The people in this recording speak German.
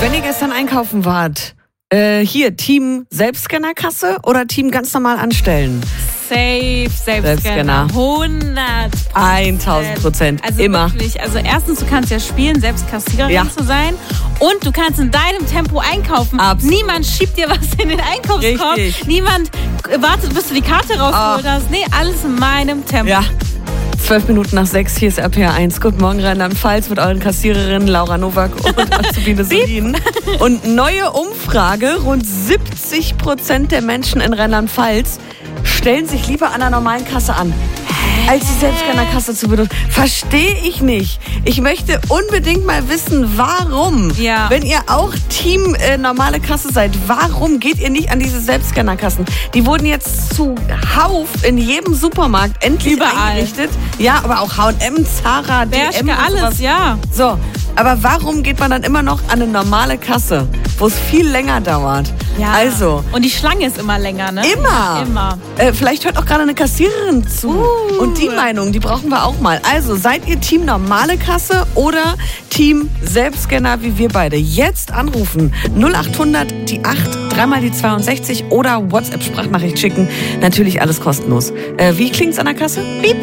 Wenn ihr gestern einkaufen wart, hier, Team Selbstscannerkasse oder Team ganz normal anstellen? Safe, Selbstscanner. 100%. 1000%. Also immer. Wirklich, also erstens, du kannst ja spielen, selbst Kassiererin zu sein. Und du kannst in deinem Tempo einkaufen. Absolut. Niemand schiebt dir was in den Einkaufskorb. Richtig. Niemand wartet, bis du die Karte rausgeholt hast. Nee, alles in meinem Tempo. Ja. 12 Minuten nach 6, hier ist RPR1. Guten Morgen, Rheinland-Pfalz, mit euren Kassiererinnen Laura Nowak und Azubine Solin. Und neue Umfrage, rund 70% der Menschen in Rheinland-Pfalz stellen sich lieber an der normalen Kasse an, als die Selbstscannerkasse zu benutzen. Verstehe ich nicht. Ich möchte unbedingt mal wissen, warum. Ja. Wenn ihr auch Team normale Kasse seid, warum geht ihr nicht an diese Selbstscannerkassen? Die wurden jetzt zuhauf in jedem Supermarkt endlich Überall. eingerichtet. Ja, aber auch H&M, Zara, Bershka, DM und alles, sowas. ja. So, aber warum geht man dann immer noch an eine normale Kasse, wo es viel länger dauert? Ja. Also, Und die Schlange ist immer länger, ne? Immer. Immer. Vielleicht hört auch gerade eine Kassiererin zu. Und die Meinung, die brauchen wir auch mal. Also, seid ihr Team normale Kasse oder Team Selbstscanner wie wir beide? Jetzt anrufen. 0800 die 8, dreimal die 62 oder WhatsApp-Sprachnachricht schicken. Natürlich alles kostenlos. Wie klingt's an der Kasse? Piep.